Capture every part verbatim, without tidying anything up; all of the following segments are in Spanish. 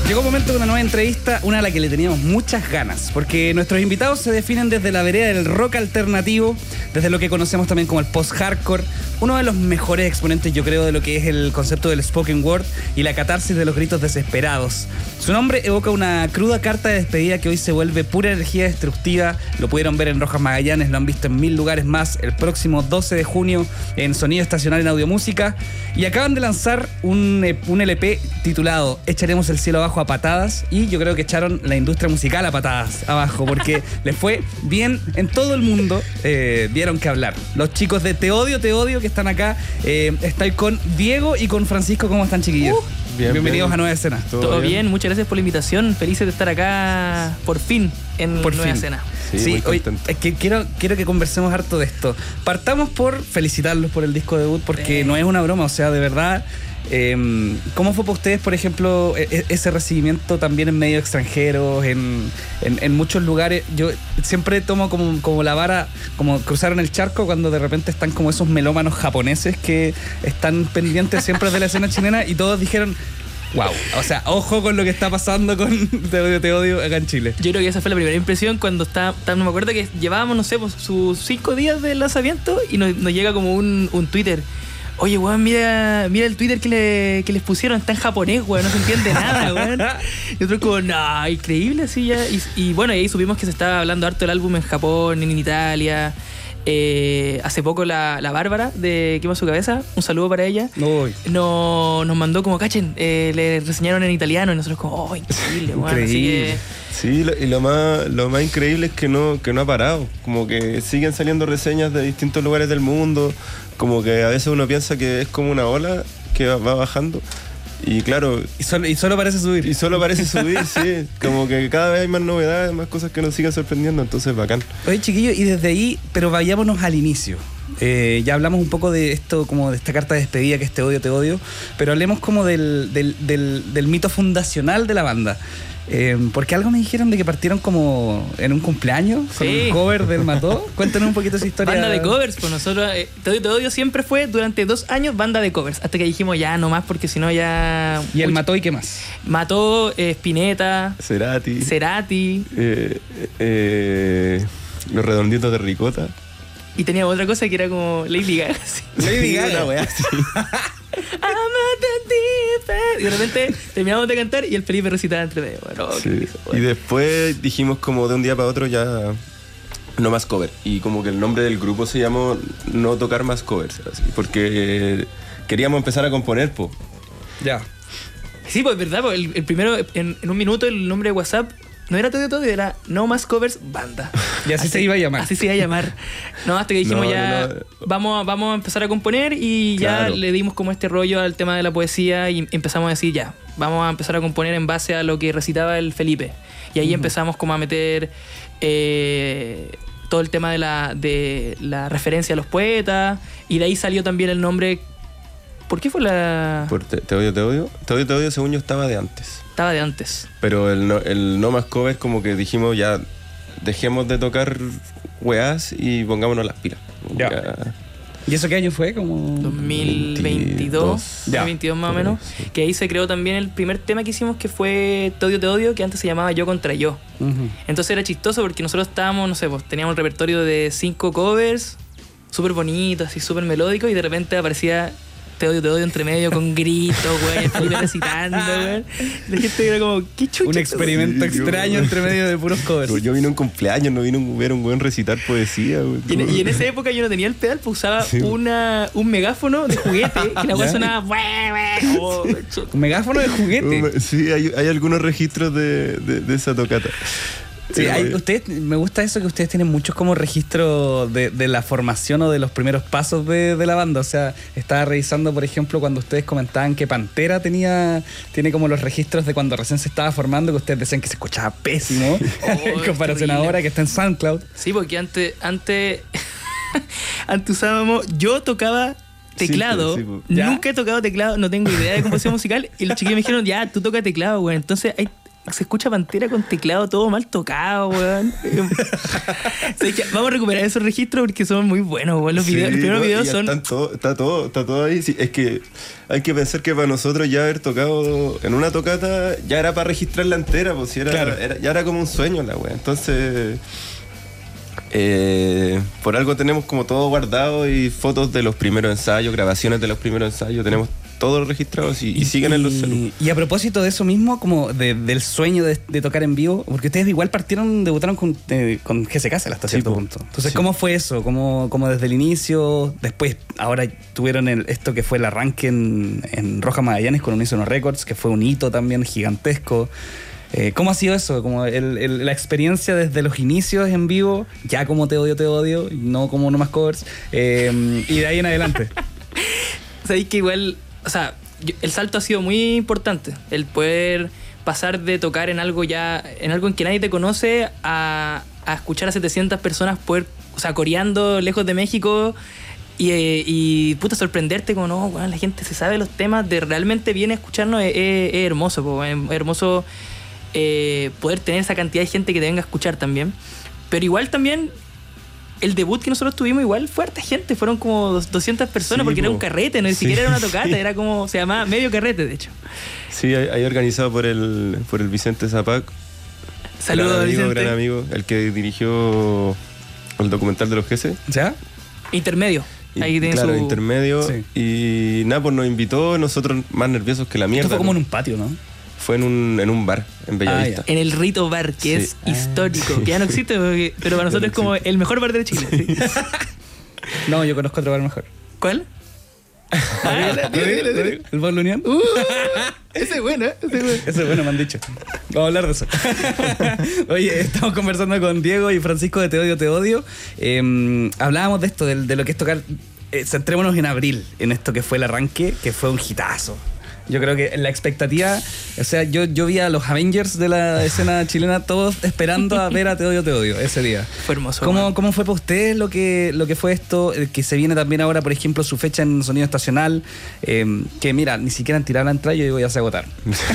Llegó un momento de una nueva entrevista, una a la que le teníamos muchas ganas, porque nuestros invitados se definen desde la vereda del rock alternativo, desde lo que conocemos también como el post-hardcore, uno de los mejores exponentes, yo creo, de lo que es el concepto del spoken word y la catarsis de los gritos desesperados. Su nombre evoca una cruda carta de despedida que hoy se vuelve pura energía destructiva. Lo pudieron ver en Rojas Magallanes, lo han visto en mil lugares más el próximo doce de junio en Sonido Estacional en Audiomúsica, y acaban de lanzar un, un L P titulado Echaremos el cielo abajo a patadas, y yo creo que echaron la industria musical a patadas abajo, porque les fue bien en todo el mundo. Eh, dieron que hablar. Los chicos de Te Odio, Te Odio, que están acá, eh, estoy con Diego y con Francisco. ¿Cómo están, chiquillos? Uh, bien, Bienvenidos bien. a Nueva Escena. Todo, Todo bien? bien, muchas gracias por la invitación. Felices de estar acá por fin en por Nueva fin. Escena. Sí, sí, hoy, es que quiero, quiero que conversemos harto de esto. Partamos por felicitarlos por el disco debut, porque eh. no es una broma, o sea, de verdad. Eh, ¿Cómo fue para ustedes, por ejemplo, ese recibimiento también en medios extranjeros, en, en, en muchos lugares? Yo siempre tomo como, como la vara, como cruzaron el charco cuando de repente están como esos melómanos japoneses que están pendientes siempre de la escena chilena, y todos dijeron: wow, o sea, ojo con lo que está pasando con Te Odio, Te Odio acá en Chile. Yo creo que esa fue la primera impresión cuando está, no me acuerdo que llevábamos, no sé, pues, sus cinco días de lanzamiento, y nos, nos llega como un, un Twitter: oye, weón, mira, mira el Twitter que, le, que les pusieron, está en japonés, weón, no se entiende nada, weón. Y nosotros como, no, increíble, así ya. Y, y bueno, y ahí supimos que se estaba hablando harto del álbum en Japón, en Italia. Eh, hace poco la, la Bárbara de Quema Su Cabeza, un saludo para ella, no, nos mandó como, cachen, eh, le reseñaron en italiano, y nosotros como, oh, increíble, weón. Así que... Sí, y lo más, lo más increíble es que no, que no ha parado. Como que siguen saliendo reseñas de distintos lugares del mundo. Como que a veces uno piensa que es como una ola que va, va bajando. Y claro... Y solo, y solo parece subir. Y solo parece subir, sí. Como que cada vez hay más novedades, más cosas que nos siguen sorprendiendo. Entonces, bacán. Oye, chiquillos, y desde ahí, pero vayámonos al inicio. Eh, ya hablamos un poco de esto, como de esta carta de despedida que es Te Odio, Te Odio. Pero hablemos como del, del, del, del mito fundacional de la banda. Eh, porque algo me dijeron de que partieron como en un cumpleaños con sí. un cover del Mató. Cuéntanos un poquito esa historia. Banda de covers, pues nosotros, eh, Te Odio, Te Odio siempre fue durante dos años banda de covers, hasta que dijimos ya no más, porque si no ya... ¿Y el Mató y qué más? Mató, eh, Spinetta, Cerati, Cerati eh, eh, Los Redonditos de Ricota. Y tenía otra cosa que era como Lady Gaga. Sí. Lady Gaga, weá, sí. Y de repente terminamos de cantar y el Felipe recitaba entre medio. Bueno, sí. hizo, bueno. Y después dijimos como de un día para otro ya no más cover. Y como que el nombre del grupo se llamó No Tocar Más Covers, así, porque queríamos empezar a componer, po. Ya. Sí, pues verdad, pues, el, el primero, en, en un minuto el nombre de WhatsApp no era Todo Todo, era No Más Covers Banda. Y así, así se iba a llamar. Así se iba a llamar. No, hasta que dijimos no, ya no, no. Vamos, vamos a empezar a componer, y claro. ya le dimos como este rollo al tema de la poesía, y empezamos a decir ya, vamos a empezar a componer en base a lo que recitaba el Felipe. Y ahí uh-huh. empezamos como a meter eh, todo el tema de la, de la referencia a los poetas, y de ahí salió también el nombre. ¿Por qué fue la...? Por te, te Odio, Te Odio. Te Odio, Te Odio, según yo, estaba de antes. Estaba de antes. Pero el no, el no más cover, como que dijimos ya, dejemos de tocar weás y pongámonos las pilas. Ya. Ya. ¿Y eso qué año fue? Como dos mil veintidós, dos mil veintidós más o menos. Sí. Que ahí se creó también el primer tema que hicimos, que fue Te Odio, Te Odio, que antes se llamaba Yo Contra Yo. Uh-huh. Entonces era chistoso porque nosotros estábamos, no sé, pues teníamos un repertorio de cinco covers, súper bonitos, así súper melódicos, y de repente aparecía Te Odio, Te Odio entre medio con gritos, güey, el Felipe recitando, güey. La gente era como, ¿qué chucha? Un experimento sí, extraño yo, entre medio de puros covers. Yo vine a un cumpleaños, no vino a ver un buen recitar poesía, güey. Y, y en esa época yo no tenía el pedal, pues usaba sí. una, un megáfono de juguete, que la güey sonaba... Oh, un megáfono de juguete. Sí, hay, hay algunos registros de, de, de esa tocata. Sí, hay, ustedes, me gusta eso que ustedes tienen muchos como registros de, de la formación o de los primeros pasos de, de la banda. O sea, estaba revisando, por ejemplo, cuando ustedes comentaban que Pantera tenía tiene como los registros de cuando recién se estaba formando, que ustedes decían que se escuchaba pésimo oh, en comparación ahora que está en SoundCloud. Sí, porque antes antes, antes usábamos, yo tocaba teclado, sí, pues, sí, pues. Nunca he tocado teclado, no tengo idea de composición musical, y los chiquillos me dijeron, ya, tú tocas teclado, güey. Entonces hay se escucha Pantera con teclado todo mal tocado, weón. O sea, vamos a recuperar esos registros porque son muy buenos, weón. Los, Sí, videos, los primeros no, videos y son... están todo, está, todo, está todo ahí. Sí, es que hay que pensar que para nosotros ya haber tocado en una tocata ya era para registrarla entera, pues si era, Claro. era- ya era como un sueño la wea. Entonces, eh, por algo tenemos como todo guardado y fotos de los primeros ensayos, grabaciones de los primeros ensayos, tenemos todos registrados y, y siguen en los celulares. Y a propósito de eso mismo, como de- del sueño de, de tocar en vivo, porque ustedes igual partieron, debutaron con, eh, con G S Castle hasta Sí, cierto po. punto. Entonces, Sí. ¿cómo fue eso? ¿Cómo, cómo desde el inicio, después, ahora tuvieron el- esto que fue el arranque en, en Rojas Magallanes con Unísono Records, que fue un hito también gigantesco? Eh, ¿Cómo ha sido eso? Como el- el- la experiencia desde los inicios en vivo, ya como Te Odio, Te Odio, no como No Más Covers, eh, y de ahí en adelante. Sabéis que igual, o sea, yo- el salto ha sido muy importante. El poder pasar de tocar en algo ya, en algo en que nadie te conoce, a, a escuchar a setecientas personas, poder, o sea, coreando lejos de México y, eh, y puta, sorprenderte como, no, bueno, la gente se sabe los temas, de realmente viene a escucharnos, es, es- es hermoso, po, es hermoso eh, poder tener esa cantidad de gente que te venga a escuchar también. Pero igual también el debut que nosotros tuvimos igual fue harta gente, fueron como dos- doscientas personas Sí, porque era po. un carrete, no ni Sí. siquiera era una tocata, era como, se llamaba medio carrete de hecho. Sí, ahí ahí organizado por el, por el Vicente Zapac. Saludos, gran amigo, Vicente. gran amigo, el que dirigió el documental de los G S. ¿Ya? Intermedio. Y, Ahí tiene claro, su... intermedio. Sí. Y nada, pues nos invitó, nosotros más nerviosos que la mierda. Esto fue como en ¿no? un patio, ¿no? Fue en un, en un bar, en Bellavista. En el Rito Bar, que Sí. es histórico, que ya no existe, porque- pero para nosotros es como el mejor bar de Chile. ¿sí? No, yo conozco otro bar mejor. ¿Cuál? Ah, dile, dile, dile. ¿El Bar La Unión? Uh, ese es bueno, ese es bueno. Eso es bueno, me han dicho. Vamos a hablar de eso. Oye, estamos conversando con Diego y Francisco de Te Odio, Te Odio. Eh, hablábamos de esto, de, de lo que es tocar. Eh, centrémonos en abril, en esto que fue el arranque, que fue un hitazo. Yo creo que la expectativa, o sea, yo, yo vi a los Avengers de la escena chilena todos esperando a ver a Te Odio, Te Odio ese día. Fue hermoso. ¿Cómo, man. ¿Cómo fue para ustedes lo que, lo que fue esto? Eh, Que se viene también ahora, por ejemplo, su fecha en Sonido Estacional. eh, que mira, ni siquiera han tirado la entrada y yo digo, ya se agotaron.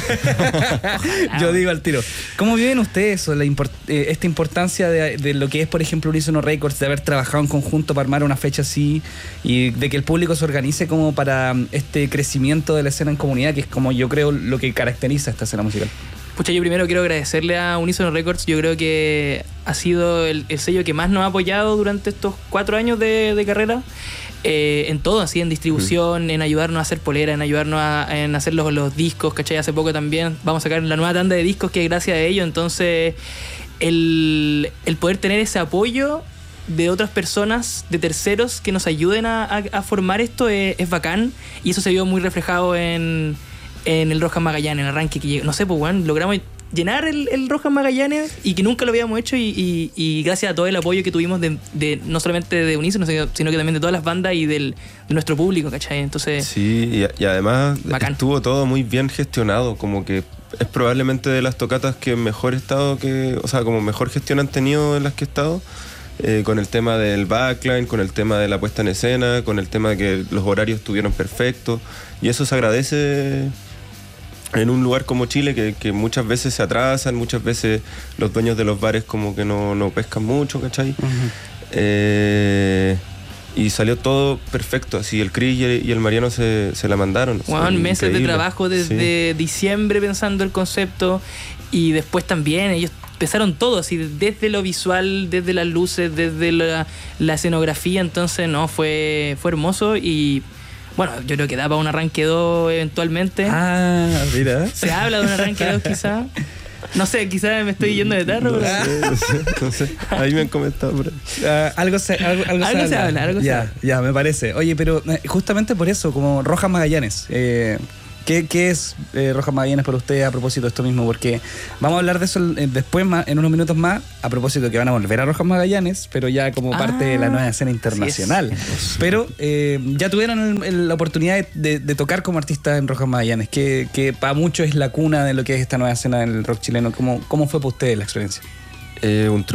Yo digo al tiro. ¿Cómo viven ustedes eso, la import- eh, esta importancia de, de lo que es, por ejemplo, Unísono Records, de haber trabajado en conjunto para armar una fecha así y de que el público se organice como para mm, este crecimiento de la escena en comunidad, que es como yo creo lo que caracteriza esta escena musical? Pucha, yo primero quiero agradecerle a Unísono Records. Yo creo que ha sido el, el sello que más nos ha apoyado durante estos cuatro años de, de carrera. Eh, en todo, así, en distribución, en ayudarnos a hacer polera, en ayudarnos a, en hacer los, los discos, ¿cachai? Hace poco también vamos a sacar la nueva tanda de discos que es gracias a ello. Entonces, el, el poder tener ese apoyo de otras personas, de terceros que nos ayuden a, a, a formar esto es, es bacán. Y eso se vio muy reflejado en, en el Rojas Magallanes, en el arranque que llegó. No sé, pues, bueno, logramos llenar el, el Rojas Magallanes y que nunca lo habíamos hecho y, y, y gracias a todo el apoyo que tuvimos de, de no solamente de Unísono, sino, sino que también de todas las bandas y del, de nuestro público, ¿cachai? Entonces, Sí, y, y además Bacán. estuvo todo muy bien gestionado, como que es probablemente de las tocatas que mejor estado que, o sea, como mejor gestión han tenido en las que he estado, eh, con el tema del backline, con el tema de la puesta en escena, con el tema de que los horarios estuvieron perfectos, y eso se agradece en un lugar como Chile, que, que muchas veces se atrasan, muchas veces los dueños de los bares como que no, no pescan mucho, ¿cachai? Eh, y salió todo perfecto, así el Chris y el, y el Mariano se, se la mandaron. Juan, Son meses de increíbles. trabajo desde diciembre pensando el concepto y después también ellos empezaron todo, así desde lo visual, desde las luces, desde la, la escenografía, entonces no, fue, fue hermoso y bueno, yo creo que da para un arranque dos eventualmente. Ah, mira. Se habla de un arranque dos quizá. No sé, quizás me estoy yendo de tarro. No pero- sé, no sé, no sé. Ahí me han comentado por ahí. Ah, algo se, algo, algo Algo se habla, algo se ya, habla. Ya, me parece. Oye, pero eh, justamente por eso, como Rojas Magallanes, eh, ¿qué, qué es eh, Rojas Magallanes para ustedes a propósito de esto mismo? Porque vamos a hablar de eso eh, después, más, en unos minutos más, a propósito de que van a volver a Rojas Magallanes, pero ya como Ah, parte de la nueva escena internacional. así Pero eh, ya tuvieron el- el- la oportunidad de, de- de tocar como artistas en Rojas Magallanes, que, que para muchos es la cuna de lo que es esta nueva escena del rock chileno. ¿Cómo, cómo fue para ustedes la experiencia? Eh, un